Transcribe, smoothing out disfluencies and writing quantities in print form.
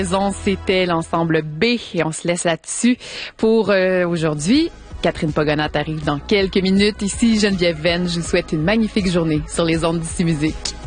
C'était l'ensemble B et on se laisse là-dessus pour aujourd'hui. Catherine Pogonat arrive dans quelques minutes. Ici Geneviève Venn, je vous souhaite une magnifique journée sur les ondes d'Ici Musique.